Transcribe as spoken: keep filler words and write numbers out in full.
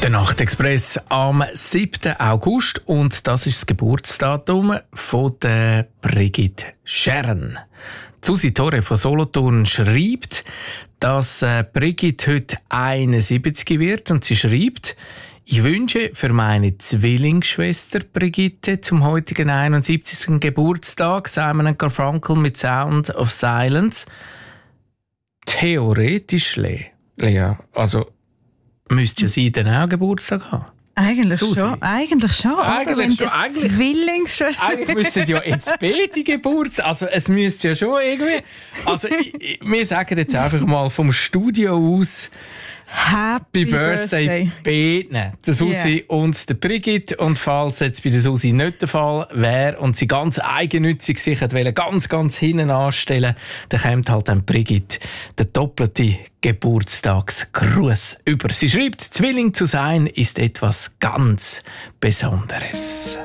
Der Nachtexpress am siebten August und das ist das Geburtsdatum von der Brigitte Scheren. Susi Torre von Solothurn schreibt, dass äh, Brigitte heute einundsiebzig wird und sie schreibt: Ich wünsche für meine Zwillingsschwester Brigitte zum heutigen einundsiebzigsten Geburtstag Simon and Garfunkel mit Sound of Silence. Theoretisch, Le- Lea, also müsste ja sie dann auch Geburtstag haben. Eigentlich Susi. schon. Eigentlich schon. Eigentlich Wenn schon, das eigentlich- Zwillingsschwester. Eigentlich müssten ja jetzt beide Geburtstag, also es müsste ja schon irgendwie, also ich, ich, wir sagen jetzt einfach mal vom Studio aus Happy Happy Birthday, beiden, der Susi Yeah. und der Brigitte. Und falls jetzt bei der Susi nicht der Fall wäre und sie ganz eigennützig sich wollte, ganz, ganz hinten anstellen, dann kommt halt dann Brigitte der doppelte Geburtstagsgruß über. Sie schreibt, Zwilling zu sein ist etwas ganz Besonderes.